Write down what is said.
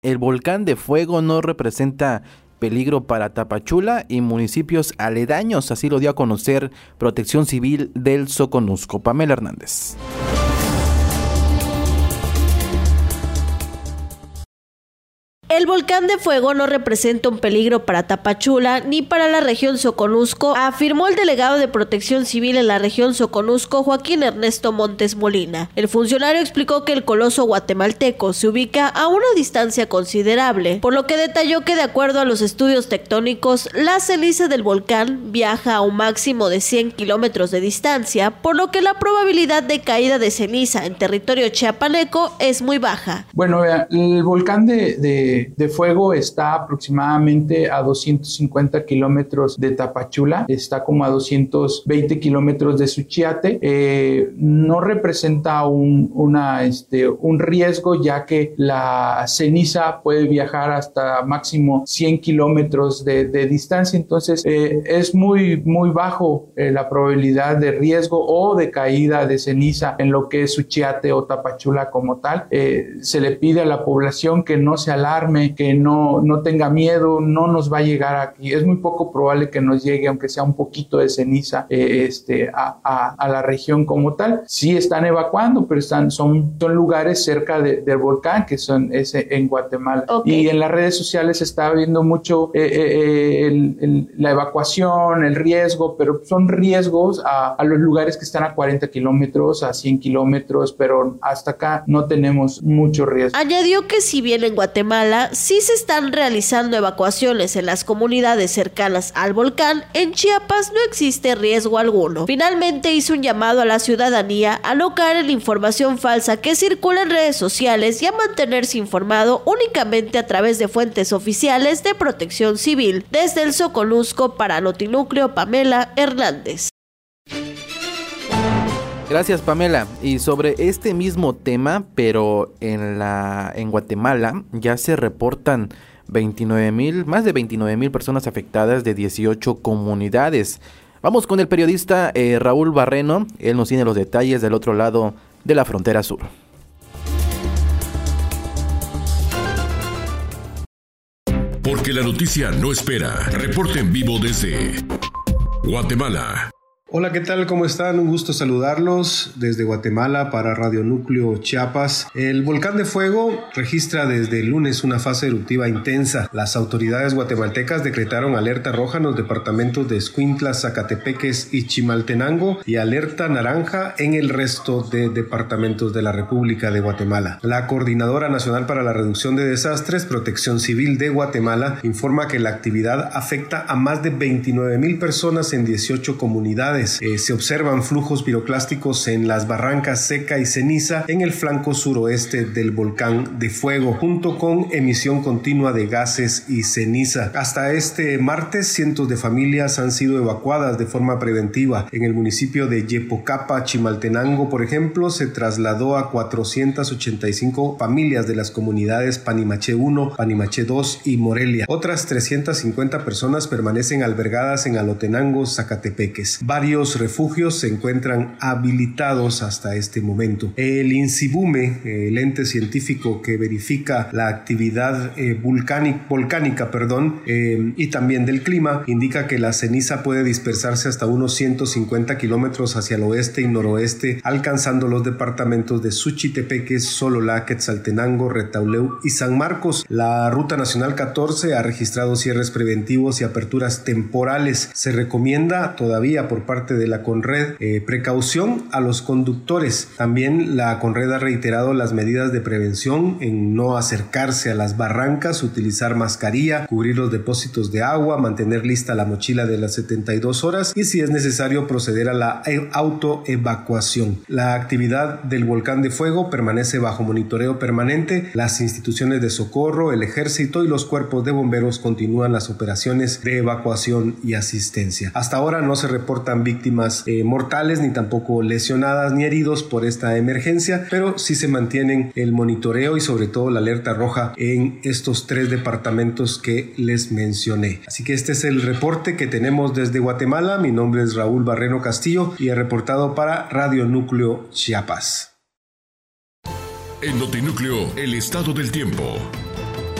El volcán de fuego no representa peligro para Tapachula y municipios aledaños, así lo dio a conocer Protección Civil del Soconusco. Pamela Hernández. El volcán de fuego no representa un peligro para Tapachula ni para la región Soconusco, afirmó el delegado de Protección Civil en la región Soconusco, Joaquín Ernesto Montes Molina. El funcionario explicó que el coloso guatemalteco se ubica a una distancia considerable, por lo que detalló que de acuerdo a los estudios tectónicos, la ceniza del volcán viaja a un máximo de 100 kilómetros de distancia, por lo que la probabilidad de caída de ceniza en territorio chiapaneco es muy baja. Bueno, el volcán de fuego está aproximadamente a 250 kilómetros de Tapachula, está como a 220 kilómetros de Suchiate. No representa un riesgo, ya que la ceniza puede viajar hasta máximo 100 kilómetros de distancia, entonces es muy bajo la probabilidad de riesgo o de caída de ceniza en lo que es Suchiate o Tapachula como tal. Se le pide a la población que no se alarme, que no tenga miedo, no nos va a llegar aquí. Es muy poco probable que nos llegue, aunque sea un poquito de ceniza, a la región como tal. Sí están evacuando, pero son lugares cerca del volcán, que son en Guatemala. Okay. Y en las redes sociales se está viendo mucho la evacuación, el riesgo, pero son riesgos a los lugares que están a 40 kilómetros, a 100 kilómetros, pero hasta acá no tenemos mucho riesgo. Añadió que si bien en Guatemala sí se están realizando evacuaciones en las comunidades cercanas al volcán, en Chiapas no existe riesgo alguno. Finalmente hizo un llamado a la ciudadanía a no caer en la información falsa que circula en redes sociales y a mantenerse informado únicamente a través de fuentes oficiales de Protección Civil. Desde el Soconusco, para Notinúcleo, Pamela Hernández. Gracias, Pamela. Y sobre este mismo tema, pero en Guatemala ya se reportan más de 29,000 personas afectadas de 18 comunidades. Vamos con el periodista Raúl Barreno. Él nos tiene los detalles del otro lado de la frontera sur. Porque la noticia no espera. Reporte en vivo desde Guatemala. Hola, ¿qué tal? ¿Cómo están? Un gusto saludarlos desde Guatemala para Radio Núcleo Chiapas. El volcán de fuego registra desde el lunes una fase eruptiva intensa. Las autoridades guatemaltecas decretaron alerta roja en los departamentos de Escuintla, Zacatepeques y Chimaltenango y alerta naranja en el resto de departamentos de la República de Guatemala. La Coordinadora Nacional para la Reducción de Desastres, Protección Civil de Guatemala, informa que la actividad afecta a más de 29,000 personas en 18 comunidades. Se observan flujos piroclásticos en las barrancas Seca y Ceniza en el flanco suroeste del volcán de fuego, junto con emisión continua de gases y ceniza. Hasta este martes, cientos de familias han sido evacuadas de forma preventiva. En el municipio de Yepocapa, Chimaltenango, por ejemplo, se trasladó a 485 familias de las comunidades Panimaché 1, Panimaché 2 y Morelia. Otras 350 personas permanecen albergadas en Alotenango, Zacatepeques. Varios refugios se encuentran habilitados hasta este momento. El INCIBUME, el ente científico que verifica la actividad volcánica, y también del clima, indica que la ceniza puede dispersarse hasta unos 150 kilómetros hacia el oeste y noroeste, alcanzando los departamentos de Suchitepeques, Sololá, Quetzaltenango, Retauleu y San Marcos. La Ruta Nacional 14 ha registrado cierres preventivos y aperturas temporales. Se recomienda todavía por parte de la Conred precaución a los conductores. También la Conred ha reiterado las medidas de prevención en no acercarse a las barrancas, utilizar mascarilla, cubrir los depósitos de agua, mantener lista la mochila de las 72 horas y, si es necesario, proceder a la autoevacuación. La actividad del volcán de fuego permanece bajo monitoreo permanente. Las instituciones de socorro, el ejército y los cuerpos de bomberos continúan las operaciones de evacuación y asistencia. Hasta ahora no se reportan víctimas mortales, ni tampoco lesionadas ni heridos por esta emergencia, pero sí se mantienen el monitoreo y sobre todo la alerta roja en estos 3 departamentos que les mencioné. Así que este es el reporte que tenemos desde Guatemala. Mi nombre es Raúl Barreno Castillo y he reportado para Radio Núcleo Chiapas. En Notinúcleo, el estado del tiempo.